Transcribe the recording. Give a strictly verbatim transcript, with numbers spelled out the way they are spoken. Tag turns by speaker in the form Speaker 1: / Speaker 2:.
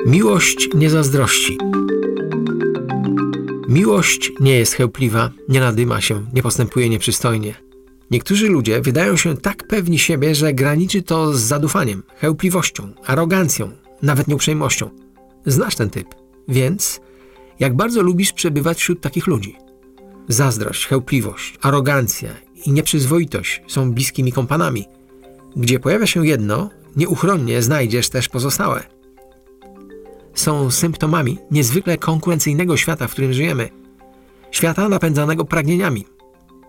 Speaker 1: Miłość nie zazdrości. Miłość nie jest chełpliwa, nie nadyma się, nie postępuje nieprzystojnie. Niektórzy ludzie wydają się tak pewni siebie, że graniczy to z zadufaniem, chełpliwością, arogancją, nawet nieuprzejmością. Znasz ten typ, więc jak bardzo lubisz przebywać wśród takich ludzi? Zazdrość, chełpliwość, arogancja i nieprzyzwoitość są bliskimi kompanami. Gdzie pojawia się jedno, nieuchronnie znajdziesz też pozostałe. Są symptomami niezwykle konkurencyjnego świata, w którym żyjemy. Świata napędzanego pragnieniami,